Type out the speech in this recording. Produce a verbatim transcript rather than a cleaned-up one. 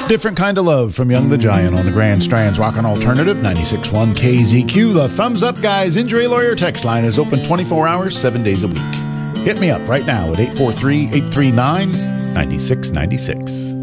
Different Kind of Love from Young the Giant on the Grand Strands Rockin' Alternative, ninety-six point one K Z Q. The Thumbs Up Guys Injury Lawyer text line is open twenty-four hours, seven days a week. Hit me up right now at eight four three, eight three nine, nine six nine six.